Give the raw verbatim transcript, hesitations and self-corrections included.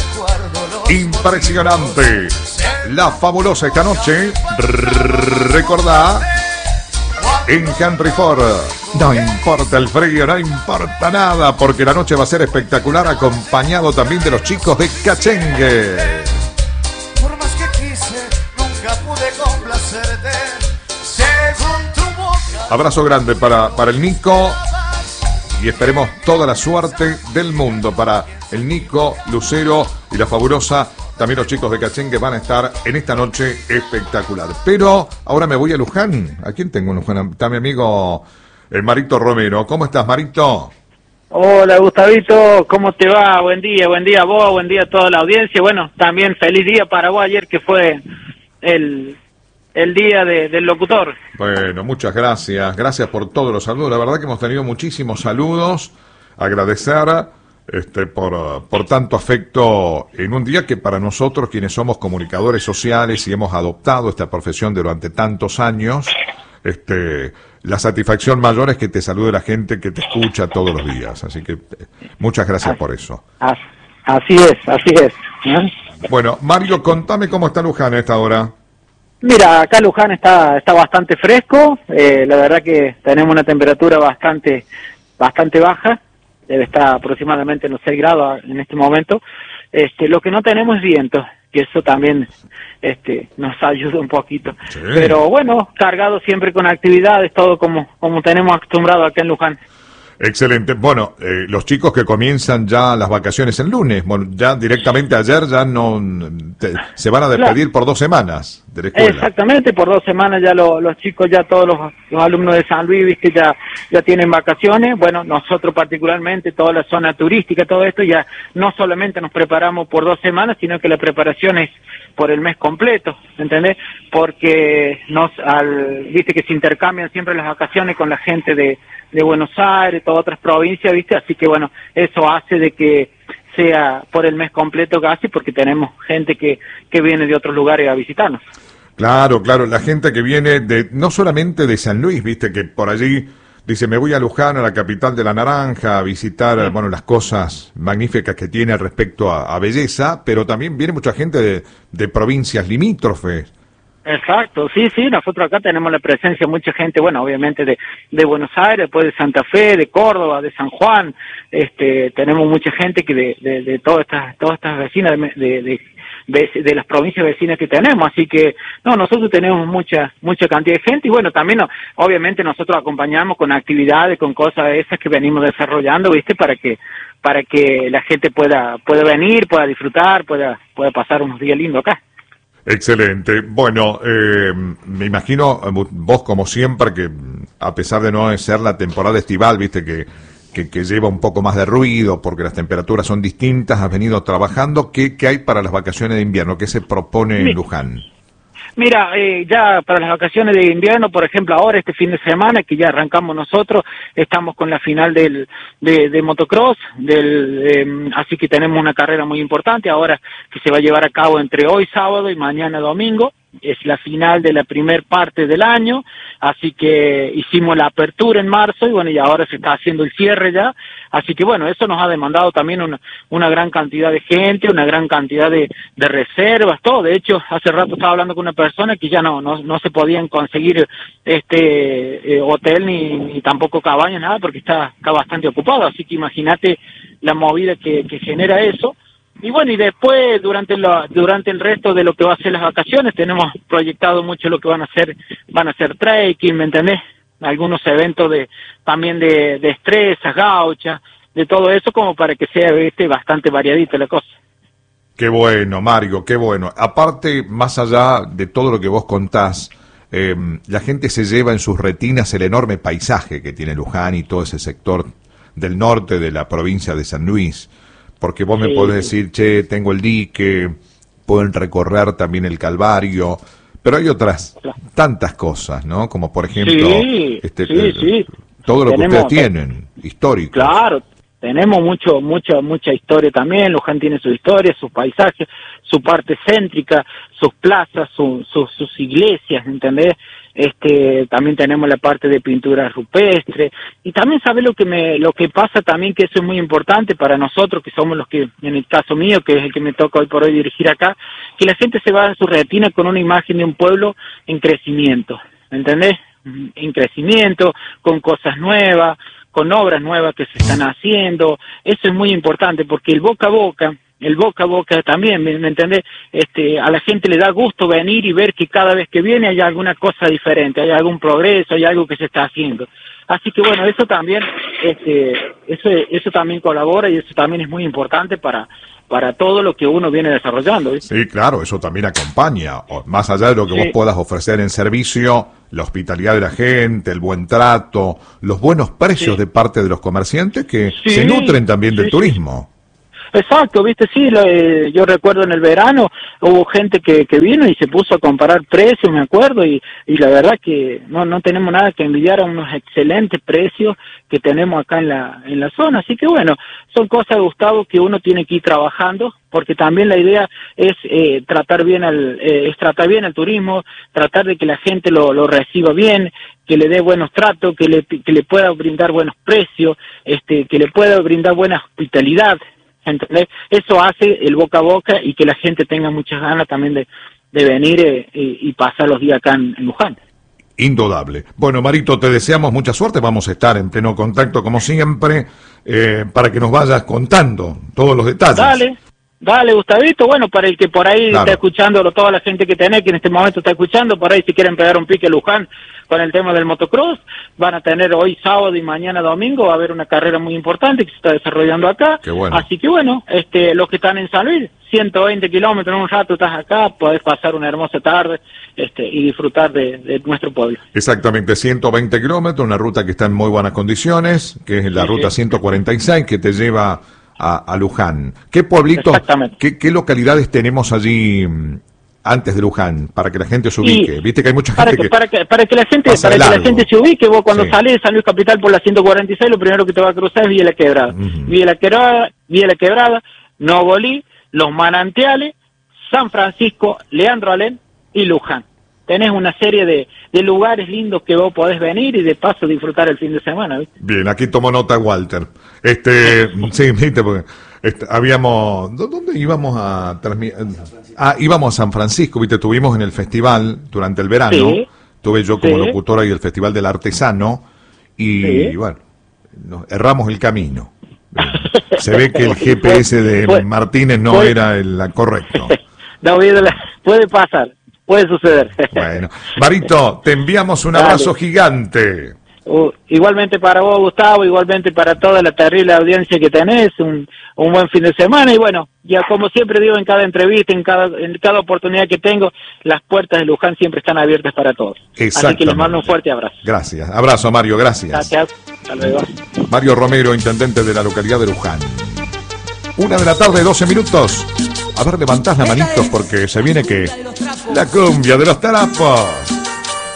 Impresionante. La Fabulosa esta noche. Recordá, en Henry Ford. No importa el frío, no importa nada, porque la noche va a ser espectacular, acompañado también de los chicos de Cachengue. Por más que quise, nunca pude complacerte. Según tu boca. Abrazo grande para, para el Nico. Y esperemos toda la suerte del mundo para el Nico, Lucero y la Fabulosa. También los chicos de Cachengue van a estar en esta noche espectacular. Pero ahora me voy a Luján. ¿A quién tengo en Luján? Está mi amigo el Marito Romero. ¿Cómo estás, Marito? Hola, Gustavito. ¿Cómo te va? Buen día, buen día a vos, buen día a toda la audiencia. Bueno, también feliz día para vos ayer, que fue el... el día de, del locutor. Bueno, muchas gracias. Gracias por todos los saludos. La verdad que hemos tenido muchísimos saludos. Agradecer este, por, por tanto afecto en un día que para nosotros, quienes somos comunicadores sociales y hemos adoptado esta profesión durante tantos años, este, la satisfacción mayor es que te salude la gente que te escucha todos los días. Así que muchas gracias así, por eso. Así es, así es. ¿Eh? Bueno, Mario, contame cómo está Luján a esta hora. Mira, acá Luján está está bastante fresco, eh, la verdad que tenemos una temperatura bastante bastante baja, debe estar aproximadamente en los seis grados en este momento. Este, lo que no tenemos es viento, y eso también este nos ayuda un poquito. Sí. Pero bueno, cargado siempre con actividades, todo como como tenemos acostumbrado acá en Luján. Excelente. Bueno, eh, los chicos que comienzan ya las vacaciones el lunes, bueno, ya directamente ayer ya no te, se van a despedir claro. por dos semanas de la escuela. Exactamente, por dos semanas ya lo, los chicos, ya todos los, los alumnos de San Luis, que ya ya tienen vacaciones. Bueno, nosotros particularmente, toda la zona turística, todo esto, ya no solamente nos preparamos por dos semanas, sino que la preparación es por el mes completo, ¿entendés? Porque nos, al, viste que se intercambian siempre las vacaciones con la gente de de Buenos Aires, todas otras provincias, ¿viste? Así que bueno, eso hace de que sea por el mes completo casi, porque tenemos gente que, que viene de otros lugares a visitarnos. Claro, claro, la gente que viene de no solamente de San Luis, ¿viste? Que por allí dice, me voy a Luján, a la capital de la naranja, a visitar, sí. bueno, las cosas magníficas que tiene respecto a, a belleza, pero también viene mucha gente de, de provincias limítrofes. Exacto, sí, sí, nosotros acá tenemos la presencia de mucha gente, bueno, obviamente de, de Buenos Aires, después de Santa Fe, de Córdoba, de San Juan, este, tenemos mucha gente que de, de, de todas estas, todas estas vecinas, de, de, de, de las provincias vecinas que tenemos, así que, no, nosotros tenemos mucha, mucha cantidad de gente, y bueno, también, no, obviamente nosotros acompañamos con actividades, con cosas esas que venimos desarrollando, viste, para que, para que la gente pueda, pueda venir, pueda disfrutar, pueda, pueda pasar unos días lindos acá. Excelente. Bueno, eh, me imagino, vos como siempre, que a pesar de no ser la temporada estival, viste que, que, que lleva un poco más de ruido porque las temperaturas son distintas, has venido trabajando. ¿Qué, qué hay para las vacaciones de invierno? ¿Qué se propone en Luján? Mira, eh, ya para las vacaciones de invierno, por ejemplo, ahora este fin de semana, que ya arrancamos nosotros, estamos con la final del de, de motocross, del, eh, así que tenemos una carrera muy importante ahora que se va a llevar a cabo entre hoy sábado y mañana domingo. Es la final de la primer parte del año, así que hicimos la apertura en marzo y bueno, y ahora se está haciendo el cierre ya, así que bueno, eso nos ha demandado también una, una gran cantidad de gente, una gran cantidad de, de reservas, todo. De hecho, hace rato estaba hablando con una persona que ya no no, no se podían conseguir este eh, hotel ni, ni tampoco cabañas, nada, porque está, está bastante ocupado, así que imagínate la movida que, que genera eso. Y bueno, y después, durante lo, durante el resto de lo que va a ser las vacaciones, tenemos proyectado mucho lo que van a hacer, van a hacer trekking, ¿me entendés? Algunos eventos de, también de, de estresas, gauchas, de todo eso, como para que sea, este, bastante variadita la cosa. Qué bueno, Mario, qué bueno. Aparte, más allá de todo lo que vos contás, eh, la gente se lleva en sus retinas el enorme paisaje que tiene Luján y todo ese sector del norte de la provincia de San Luis. Porque vos sí. me podés decir, che, tengo el dique, pueden recorrer también el Calvario, pero hay otras tantas cosas, ¿no? Como por ejemplo, sí, este, sí, eh, sí. todo lo tenemos, que ustedes tienen, histórico. Claro, tenemos mucho, mucha, mucha historia también. Luján tiene su historia, sus paisajes, su parte céntrica, sus plazas, su, su, sus iglesias, ¿entendés? este, también tenemos la parte de pintura rupestre, y también sabe lo que me, lo que pasa también, que eso es muy importante para nosotros, que somos los que, en el caso mío, que es el que me toca hoy por hoy dirigir acá, que la gente se va en su retina con una imagen de un pueblo en crecimiento, ¿me entendés? En crecimiento, con cosas nuevas, con obras nuevas que se están haciendo. Eso es muy importante, porque el boca a boca, el boca a boca también, ¿me, me entendés? Este, a la gente le da gusto venir y ver que cada vez que viene hay alguna cosa diferente, hay algún progreso, hay algo que se está haciendo. Así que bueno, eso también, este, eso, eso también colabora, y eso también es muy importante para, para todo lo que uno viene desarrollando, ¿viste? Sí, claro, eso también acompaña, o más allá de lo que Sí. vos puedas ofrecer en servicio, la hospitalidad de la gente, el buen trato, los buenos precios Sí. de parte de los comerciantes que Sí, se nutren también sí, del sí. turismo. Exacto, viste, sí, lo, eh, yo recuerdo en el verano hubo gente que, que vino y se puso a comparar precios, me acuerdo, y, y la verdad que no no tenemos nada que envidiar a unos excelentes precios que tenemos acá en la en la zona. Así que bueno, son cosas, Gustavo, que uno tiene que ir trabajando, porque también la idea es eh, tratar bien al eh, es tratar bien al turismo, tratar de que la gente lo, lo reciba bien, que le dé buenos tratos, que le que le pueda brindar buenos precios, este que le pueda brindar buena hospitalidad. ¿Entendés? Eso hace el boca a boca, y que la gente tenga muchas ganas también de, de venir eh, y, y pasar los días acá en, en Luján. Indudable. Bueno, Marito, te deseamos mucha suerte. Vamos a estar en pleno contacto, como siempre, eh, para que nos vayas contando todos los detalles. Dale, dale, Gustavito. Bueno, para el que por ahí Claro. está escuchando, toda la gente que tenés, que en este momento está escuchando, por ahí si quieren pegar un pique a Luján con el tema del motocross, van a tener hoy sábado y mañana domingo, va a haber una carrera muy importante que se está desarrollando acá. Qué bueno. Así que bueno, este, los que están en San Luis, ciento veinte kilómetros, en un rato estás acá, podés pasar una hermosa tarde este, y disfrutar de, de nuestro pueblo. Exactamente, ciento veinte kilómetros, una ruta que está en muy buenas condiciones, que es la Sí, ruta sí. ciento cuarenta y seis, que te lleva a, a Luján. ¿Qué pueblitos, Exactamente. qué, qué localidades tenemos allí mm, antes de Luján, para que la gente se ubique? Y Viste que hay mucha para gente que, que... para que para que la gente pasa para de que la largo. gente se ubique, vos cuando Sí. salís de San Luis Capital por la ciento cuarenta y seis, lo primero que te va a cruzar es Villa La Quebrada. Ujú. Villa La Quebrada, Villa La Quebrada, Novolí, Los Manantiales, San Francisco, Leandro Alem y Luján. Tenés una serie de, de lugares lindos que vos podés venir y de paso disfrutar el fin de semana, ¿viste? Bien, aquí tomo nota Walter. Este, sí, viste, porque este, habíamos, ¿dó- ¿dónde íbamos a transmitir? Ah, íbamos a San Francisco, viste, estuvimos en el festival durante el verano. Sí. Tuve yo como Sí. locutor ahí del Festival del Artesano y Sí. bueno, nos erramos el camino. Se ve que el G P S de Fue- Martínez no fue- era el correcto. David, puede pasar, puede suceder. Bueno, Marito, te enviamos un Dale. abrazo gigante. Uh, igualmente para vos, Gustavo, igualmente para toda la terrible audiencia que tenés, un, un buen fin de semana, y bueno, ya como siempre digo en cada entrevista, en cada en cada oportunidad que tengo, las puertas de Luján siempre están abiertas para todos. Así que les Exactamente. mando un fuerte abrazo. Gracias. Abrazo, Mario, gracias. Gracias, hasta luego. Mario Romero, intendente de la localidad de Luján. Una de la tarde, doce minutos. A ver, levantás la manito porque se viene que... La cumbia de los tarapos.